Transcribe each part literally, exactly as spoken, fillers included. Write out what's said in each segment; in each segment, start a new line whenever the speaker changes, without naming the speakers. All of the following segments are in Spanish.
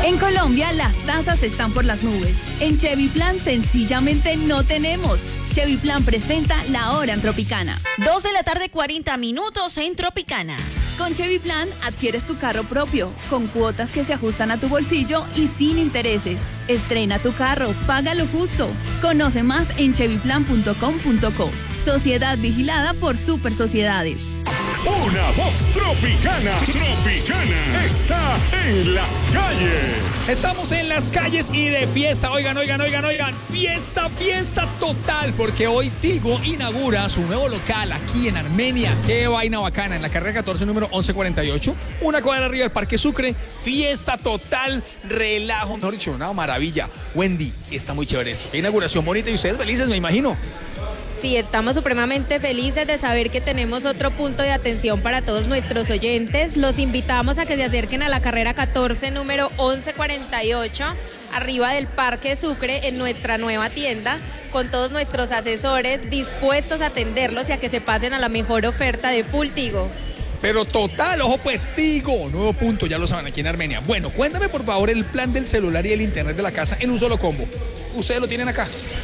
En Colombia las tasas están por las nubes. En Chevy Plan sencillamente no tenemos. Chevy Plan presenta La Hora en Tropicana.
Dos de la tarde, cuarenta minutos en Tropicana.
Con Chevy Plan adquieres tu carro propio, con cuotas que se ajustan a tu bolsillo y sin intereses. Estrena tu carro, paga lo justo. Conoce más en chevy plan punto com punto co. Sociedad vigilada por Super Sociedades.
Una voz tropicana, tropicana, está en las calles.
Estamos en las calles y de fiesta. Oigan, oigan, oigan, oigan. Fiesta, fiesta total. Porque hoy Tigo inaugura su nuevo local aquí en Armenia. Qué vaina bacana. En la carrera catorce, número once cuarenta y ocho. Una cuadra arriba del Parque Sucre. Fiesta total, relajo. Mejor dicho, una maravilla. Wendy, está muy chévere esto. Qué inauguración bonita y ustedes felices, me imagino.
Sí, estamos supremamente felices de saber que tenemos otro punto de atención para todos nuestros oyentes. Los invitamos a que se acerquen a la carrera catorce, número once cuarenta y ocho, arriba del Parque Sucre, en nuestra nueva tienda, con todos nuestros asesores dispuestos a atenderlos y a que se pasen a la mejor oferta de Full Tigo.
Pero total, ojo pues, Tigo, nuevo punto, ya lo saben, aquí en Armenia. Bueno, cuéntame por favor el plan del celular y el internet de la casa en un solo combo. Ustedes lo tienen acá.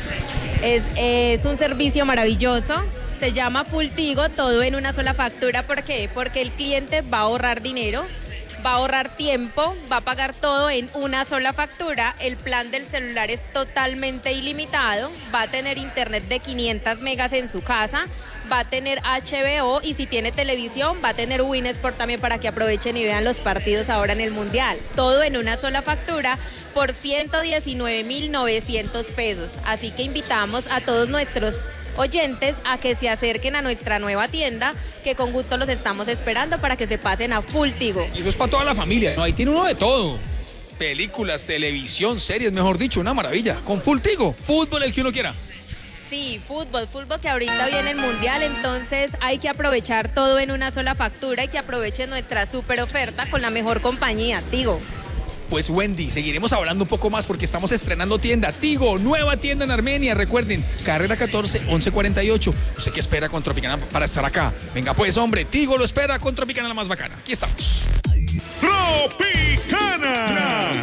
Es, es un servicio maravilloso, se llama Full Tigo, todo en una sola factura. ¿Por qué? Porque el cliente va a ahorrar dinero, va a ahorrar tiempo, va a pagar todo en una sola factura. El plan del celular es totalmente ilimitado, va a tener internet de quinientas megas en su casa, va a tener H B O y si tiene televisión va a tener Win Sport también para que aprovechen y vean los partidos ahora en el Mundial. Todo en una sola factura por ciento diecinueve mil novecientos pesos. Así que invitamos a todos nuestros oyentes a que se acerquen a nuestra nueva tienda, que con gusto los estamos esperando para que se pasen a Full Tigo.
Y eso es para toda la familia, ¿no? Ahí tiene uno de todo. Películas, televisión, series, mejor dicho, una maravilla. Con Full Tigo, fútbol el que uno quiera.
Sí, fútbol, fútbol que ahorita viene el Mundial, entonces hay que aprovechar todo en una sola factura y que aprovechen nuestra super oferta con la mejor compañía, Tigo.
Pues Wendy, seguiremos hablando un poco más porque estamos estrenando tienda. Tigo, nueva tienda en Armenia. Recuerden, carrera catorce, once cuarenta y ocho. ¿Usted qué espera con Tropicana para estar acá? Venga pues, hombre, Tigo lo espera con Tropicana la más bacana. Aquí estamos.
Tropicana.